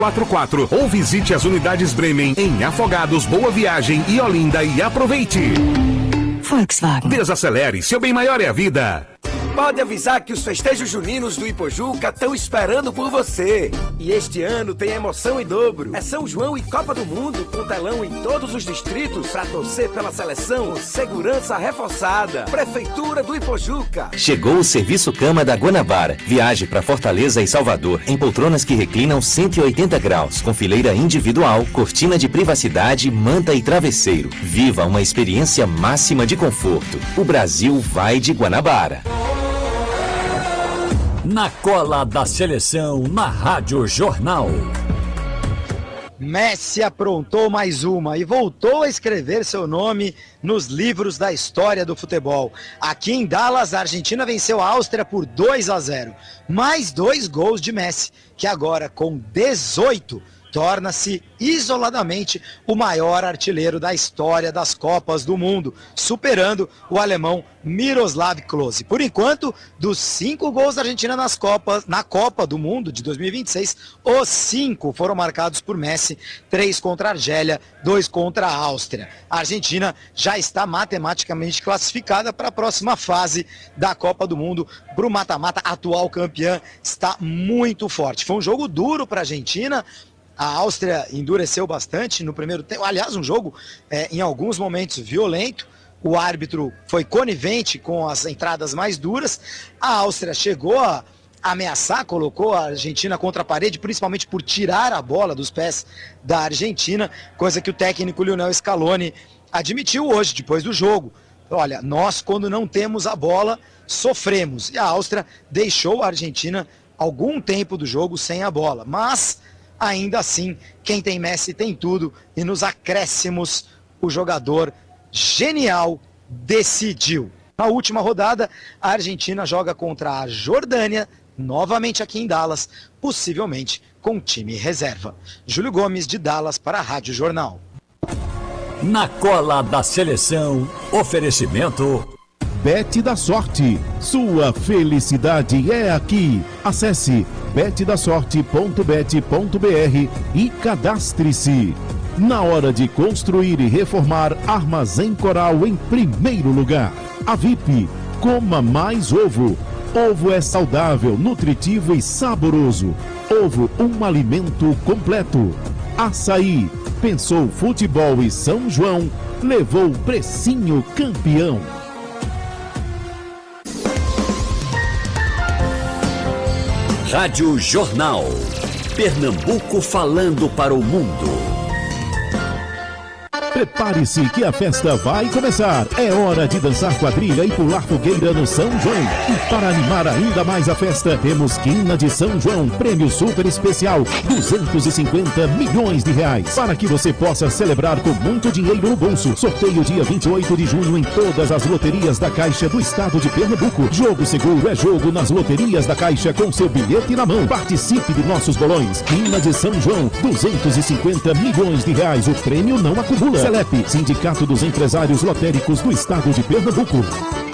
44 ou visite as unidades Bremen em Afogados, Boa Viagem e Olinda e aproveite. Volkswagen. Desacelere, seu bem maior é a vida. Pode avisar que os festejos juninos do Ipojuca estão esperando por você. E este ano tem emoção em dobro. É São João e Copa do Mundo, com telão em todos os distritos para torcer pela seleção com segurança reforçada. Prefeitura do Ipojuca. Chegou o Serviço Cama da Guanabara. Viaje para Fortaleza e Salvador em poltronas que reclinam 180 graus, com fileira individual, cortina de privacidade, manta e travesseiro. Viva uma experiência máxima de conforto. O Brasil vai de Guanabara. Na cola da seleção, na Rádio Jornal. Messi aprontou mais uma e voltou a escrever seu nome nos livros da história do futebol. Aqui em Dallas, a Argentina venceu a Áustria por 2-0. Mais 2 gols de Messi, que agora com 18 torna-se isoladamente o maior artilheiro da história das Copas do Mundo, superando o alemão Miroslav Klose. Por enquanto, dos 5 gols da Argentina na Copa do Mundo de 2026, os 5 foram marcados por Messi, 3 contra a Argélia, 2 contra a Áustria. A Argentina já está matematicamente classificada para a próxima fase da Copa do Mundo. Para o mata-mata, atual campeã, está muito forte. Foi um jogo duro para a Argentina. A Áustria endureceu bastante no primeiro tempo. Aliás, um jogo em alguns momentos violento. O árbitro foi conivente com as entradas mais duras. A Áustria chegou a ameaçar, colocou a Argentina contra a parede, principalmente por tirar a bola dos pés da Argentina, coisa que o técnico Lionel Scaloni admitiu hoje, depois do jogo. Olha, nós quando não temos a bola, sofremos. E a Áustria deixou a Argentina algum tempo do jogo sem a bola. Mas ainda assim, quem tem Messi tem tudo, e nos acréscimos o jogador genial decidiu. Na última rodada, a Argentina joga contra a Jordânia, novamente aqui em Dallas, possivelmente com time reserva. Júlio Gomes, de Dallas, para a Rádio Jornal. Na cola da seleção, oferecimento... Bet da Sorte, sua felicidade é aqui. Acesse betdasorte.bet.br e cadastre-se. Na hora de construir e reformar, Armazém Coral em primeiro lugar. A VIP, coma mais ovo. Ovo é saudável, nutritivo e saboroso. Ovo, um alimento completo. Açaí, pensou futebol e São João, levou precinho campeão. Rádio Jornal. Pernambuco falando para o mundo. Prepare-se que a festa vai começar. É hora de dançar quadrilha e pular fogueira no São João. E para animar ainda mais a festa, temos Quina de São João, prêmio super especial, 250 milhões de reais. Para que você possa celebrar com muito dinheiro no bolso. Sorteio dia 28 de junho em todas as loterias da Caixa do estado de Pernambuco. Jogo seguro é jogo nas loterias da Caixa com seu bilhete na mão. Participe de nossos bolões. Quina de São João, 250 milhões de reais. O prêmio não acumula. Celep, Sindicato dos Empresários Lotéricos do Estado de Pernambuco.